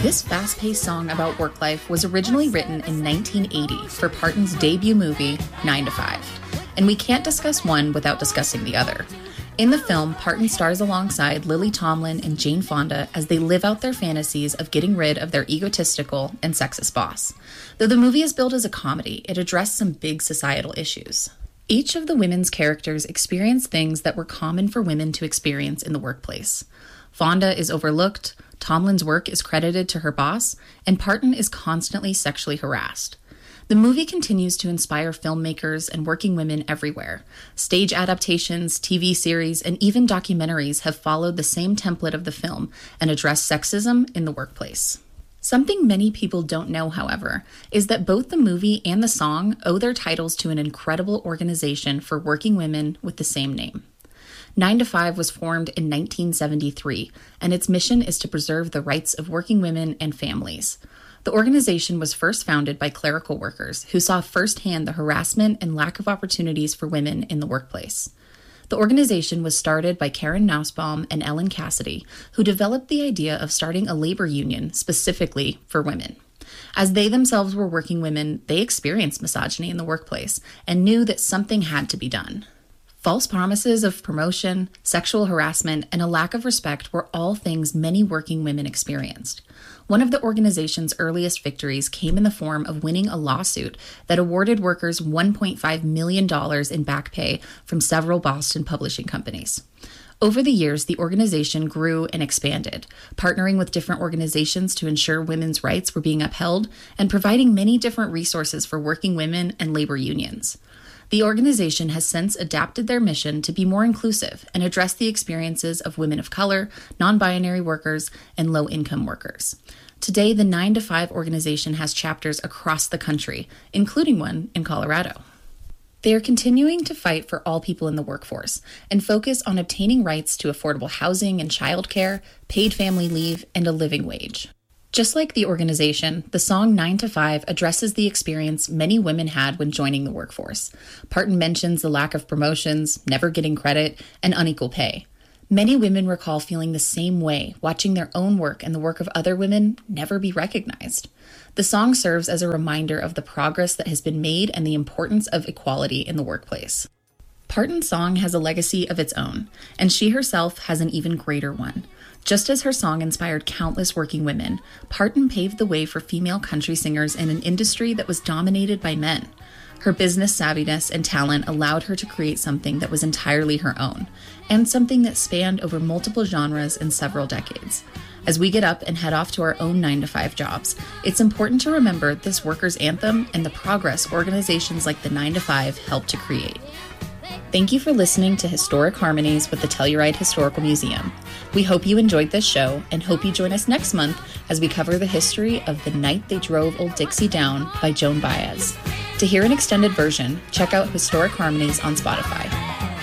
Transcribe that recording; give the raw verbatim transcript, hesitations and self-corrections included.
This fast-paced song about work life was originally written in nineteen eighty for Parton's debut movie, nine to five. And we can't discuss one without discussing the other. In the film, Parton stars alongside Lily Tomlin and Jane Fonda as they live out their fantasies of getting rid of their egotistical and sexist boss. Though the movie is billed as a comedy, it addressed some big societal issues. Each of the women's characters experienced things that were common for women to experience in the workplace. Fonda is overlooked, Tomlin's work is credited to her boss, and Parton is constantly sexually harassed. The movie continues to inspire filmmakers and working women everywhere. Stage adaptations, T V series, and even documentaries have followed the same template of the film and addressed sexism in the workplace. Something many people don't know, however, is that both the movie and the song owe their titles to an incredible organization for working women with the same name. nine to five was formed in nineteen seventy-three, and its mission is to preserve the rights of working women and families. The organization was first founded by clerical workers who saw firsthand the harassment and lack of opportunities for women in the workplace. The organization was started by Karen Nussbaum and Ellen Cassidy, who developed the idea of starting a labor union specifically for women. As they themselves were working women, they experienced misogyny in the workplace and knew that something had to be done. False promises of promotion, sexual harassment, and a lack of respect were all things many working women experienced. One of the organization's earliest victories came in the form of winning a lawsuit that awarded workers one point five million dollars in back pay from several Boston publishing companies. Over the years, the organization grew and expanded, partnering with different organizations to ensure women's rights were being upheld and providing many different resources for working women and labor unions. The organization has since adapted their mission to be more inclusive and address the experiences of women of color, non-binary workers, and low-income workers. Today, the nine to five organization has chapters across the country, including one in Colorado. They are continuing to fight for all people in the workforce and focus on obtaining rights to affordable housing and childcare, paid family leave, and a living wage. Just like the organization, the song nine to five addresses the experience many women had when joining the workforce. Parton mentions the lack of promotions, never getting credit, and unequal pay. Many women recall feeling the same way, watching their own work and the work of other women never be recognized. The song serves as a reminder of the progress that has been made and the importance of equality in the workplace. Parton's song has a legacy of its own, and she herself has an even greater one. Just as her song inspired countless working women, Parton paved the way for female country singers in an industry that was dominated by men. Her business savviness and talent allowed her to create something that was entirely her own, and something that spanned over multiple genres and several decades. As we get up and head off to our own nine to five jobs, it's important to remember this workers' anthem and the progress organizations like the nine to five helped to create. Thank you for listening to Historic Harmonies with the Telluride Historical Museum. We hope you enjoyed this show and hope you join us next month as we cover the history of The Night They Drove Old Dixie Down by Joan Baez. To hear an extended version, check out Historic Harmonies on Spotify.